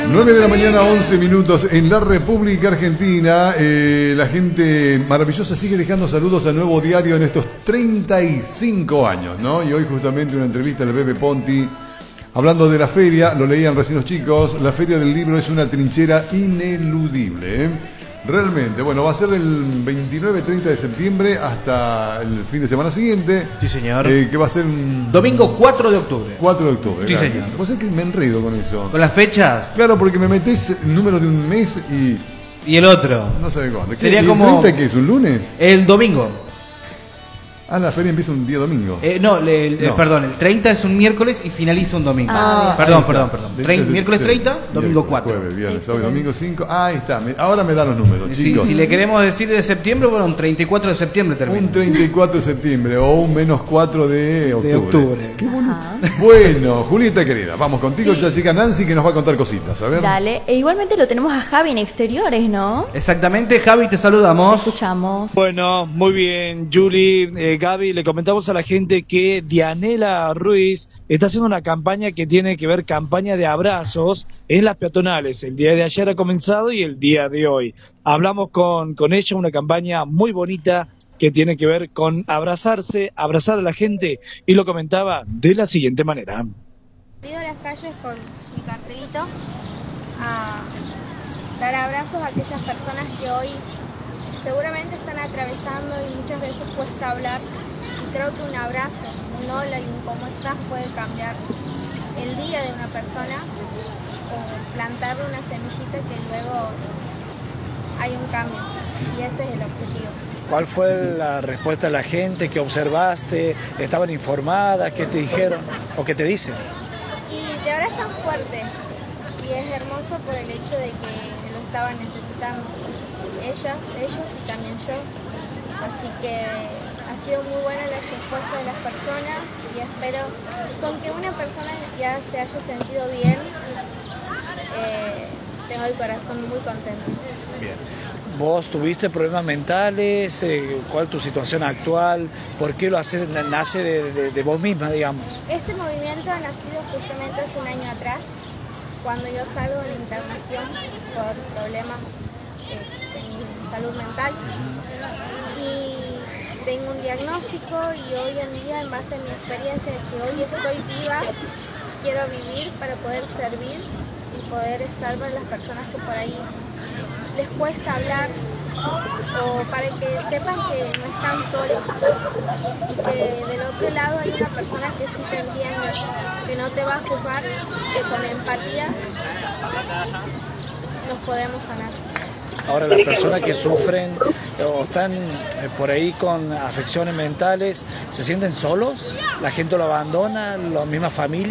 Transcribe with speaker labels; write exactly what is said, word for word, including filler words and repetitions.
Speaker 1: nueve de la mañana, once minutos en la República Argentina. Eh, la gente maravillosa sigue dejando saludos a Nuevo Diario en estos treinta y cinco años, ¿no? Y hoy justamente una entrevista al Pepe Ponti hablando de la feria, lo leían recién los chicos, la Feria del Libro es una trinchera ineludible, ¿eh? Realmente, bueno, va a ser el veintinueve treinta de septiembre hasta el fin de semana siguiente.
Speaker 2: Sí, señor.
Speaker 1: Eh, que va a ser un...
Speaker 2: Domingo cuatro de octubre.
Speaker 1: cuatro de octubre.
Speaker 2: Sí,
Speaker 1: gracias.
Speaker 2: señor.
Speaker 1: Vos sabés que me enredo con eso.
Speaker 2: ¿Con las fechas?
Speaker 1: Claro, porque me metés el número de un mes y...
Speaker 2: Y el otro.
Speaker 1: No sé cuándo.
Speaker 2: Sería
Speaker 1: ¿Y
Speaker 2: como...
Speaker 1: el treinta qué es? ¿Un lunes?
Speaker 2: El domingo.
Speaker 1: Ah, la feria empieza un día domingo.
Speaker 2: Eh, no, le, el,
Speaker 1: No.
Speaker 2: perdón, el treinta es un miércoles y finaliza un domingo.
Speaker 1: Ah,
Speaker 2: perdón,
Speaker 1: ahí está.
Speaker 2: perdón, perdón.
Speaker 1: De-
Speaker 2: Trein-
Speaker 1: de-
Speaker 2: miércoles
Speaker 1: de-
Speaker 2: treinta, domingo
Speaker 1: miércoles,
Speaker 2: cuatro.
Speaker 1: Jueves, viernes, sábado, domingo cinco. Ah, ahí está. Me- Ahora me dan los números,
Speaker 2: Si,
Speaker 1: chicos.
Speaker 2: si le queremos decir de septiembre, bueno, un treinta y cuatro de septiembre termina.
Speaker 1: Un treinta y cuatro de septiembre o un menos cuatro de octubre.
Speaker 2: De octubre.
Speaker 1: Qué bueno. Bueno, Julieta querida, vamos contigo.
Speaker 3: Sí.
Speaker 1: Ya llega Nancy que nos va a contar cositas. A ver.
Speaker 3: Dale. E igualmente lo tenemos a Javi en exteriores, ¿no?
Speaker 2: Exactamente, Javi, te saludamos.
Speaker 3: Escuchamos.
Speaker 4: Bueno, muy bien, Julie, eh, Gaby, le comentamos a la gente que Dianela Ruiz está haciendo una campaña que tiene que ver campaña de abrazos en las peatonales. El día de ayer ha comenzado y el día de hoy. Hablamos con, con ella, una campaña muy bonita que tiene que ver con abrazarse, abrazar a la gente, y lo comentaba de la siguiente manera.
Speaker 5: Salí a las calles con mi cartelito a dar abrazos a aquellas personas que hoy seguramente están atravesando y muchas veces cuesta hablar, y creo que un abrazo, un hola y un cómo estás puede cambiar el día de una persona o plantarle una semillita que luego hay un cambio, y ese es el objetivo.
Speaker 4: ¿Cuál fue la respuesta de la gente? ¿Qué observaste? ¿Estaban informadas? ¿Qué te dijeron o qué te dicen?
Speaker 5: Y te abrazan fuerte, y es hermoso por el hecho de que lo estaban necesitando ellas, ellos y también yo, así que ha sido muy buena la respuesta de las personas y espero con que una persona ya se haya sentido bien, eh, tengo el corazón muy contento.
Speaker 4: Bien. ¿Vos tuviste problemas mentales? Eh, ¿Cuál es tu situación actual? ¿Por qué lo haces? ¿Nace de, de, de vos misma, digamos?
Speaker 5: Este movimiento ha nacido justamente hace un año atrás, cuando yo salgo de la internación por problemas eh, de mi salud mental, y tengo un diagnóstico, y hoy en día, en base a mi experiencia de que hoy estoy viva, quiero vivir para poder servir y poder estar para las personas que por ahí les cuesta hablar, o para que sepan que no están solos y que del otro lado hay una persona que sí te entiende, que no te va a juzgar, que con empatía nos podemos sanar.
Speaker 4: Ahora, las personas que sufren o están eh, por ahí con afecciones mentales, ¿se sienten solos? ¿La gente lo abandona? ¿La misma familia?